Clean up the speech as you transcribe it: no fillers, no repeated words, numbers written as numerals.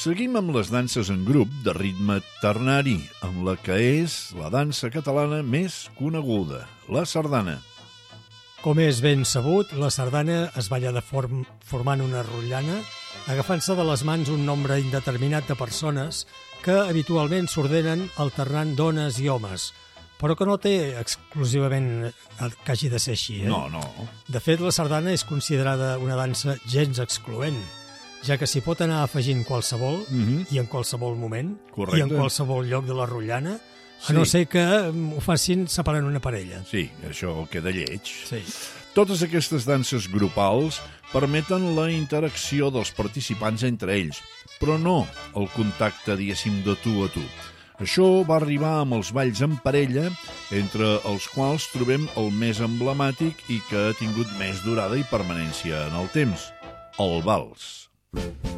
Seguim amb les danses en grup de ritme ternari, amb la que és la dansa catalana més coneguda, la sardana. Com és ben sabut, la sardana es balla formant una rotllana, agafant-se de les mans un nombre indeterminat de persones que habitualment s'ordenen alternant dones i homes, però que no té exclusivament que hagi de ser així. No. De fet, la sardana és considerada una dansa gens excloent, ja que s'hi pot anar afegint qualsevol i en qualsevol moment. Correcte. I en qualsevol lloc de la rotllana, Sí. a no ser que ho facin separant una parella. Sí, això queda lleig. Sí. Totes aquestes danses grupals permeten la interacció dels participants entre ells, però no el contacte, diguéssim, de tu a tu. Això va arribar amb els balls en parella, entre els quals trobem el més emblemàtic i que ha tingut més durada i permanència en el temps, el vals.